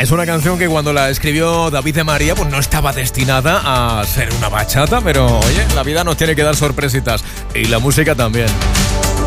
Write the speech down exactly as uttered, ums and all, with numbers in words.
Es una canción que cuando la escribió David de María, pues no estaba destinada a ser una bachata, pero oye, la vida nos tiene que dar sorpresitas y la música también.